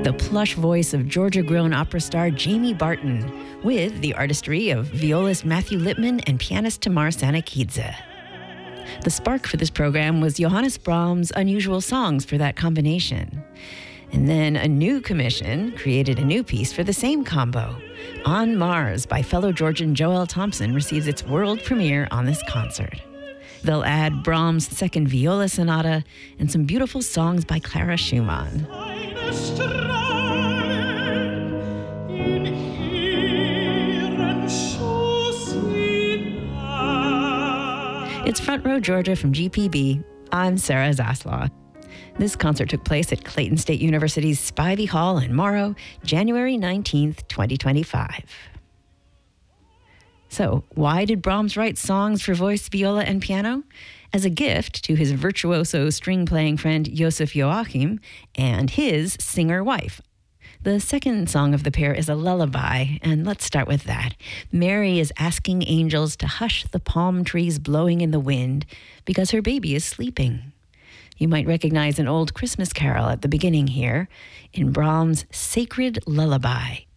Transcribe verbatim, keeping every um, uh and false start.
the plush voice of Georgia-grown opera star Jamie Barton, with the artistry of violist Matthew Lipman and pianist Tamar Sanakidze. The spark for this program was Johannes Brahms' unusual songs for that combination. And then a new commission created a new piece for the same combo. On Mars by fellow Georgian Joel Thompson receives its world premiere on this concert. They'll add Brahms' Second Viola Sonata and some beautiful songs by Clara Schumann. It's Front Row Georgia from G P B. I'm Sarah Zaslaw. This concert took place at Clayton State University's Spivey Hall in Morrow, January nineteenth, twenty twenty-five. So, why did Brahms write songs for voice, viola, and piano? As a gift to his virtuoso string-playing friend Josef Joachim and his singer wife. The second song of the pair is a lullaby, and let's start with that. Mary is asking angels to hush the palm trees blowing in the wind because her baby is sleeping. You might recognize an old Christmas carol at the beginning here in Brahms' Sacred Lullaby